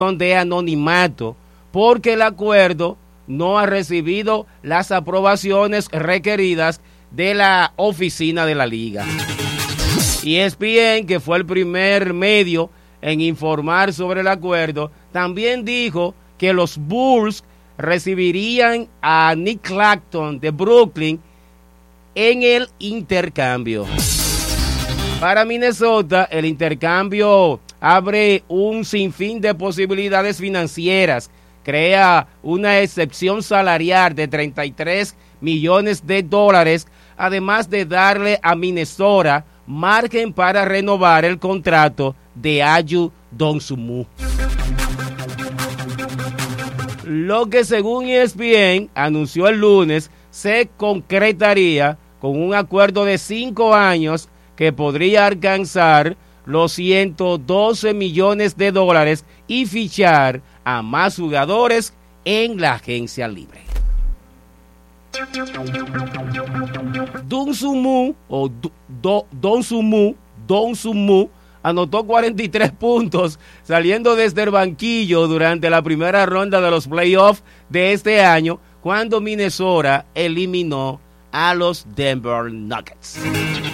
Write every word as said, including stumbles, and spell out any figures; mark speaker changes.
Speaker 1: de anonimato porque el acuerdo no ha recibido las aprobaciones requeridas de la oficina de la liga. E S P N, que fue el primer medio en informar sobre el acuerdo, también dijo que los Bulls recibirían a Nick Claxton de Brooklyn en el intercambio. Para Minnesota, el intercambio abre un sinfín de posibilidades financieras, crea una excepción salarial de treinta y tres millones de dólares, además de darle a Minnesota margen para renovar el contrato de Ayu Dosunmu. Lo que, según E S P N anunció el lunes, se concretaría con un acuerdo de cinco años que podría alcanzar los ciento doce millones de dólares y fichar a más jugadores en la agencia libre. Dosunmu o Do, Do, Dosunmu, Dosunmu anotó cuarenta y tres puntos saliendo desde el banquillo durante la primera ronda de los playoffs de este año, cuando Minnesota eliminó a los Denver Nuggets.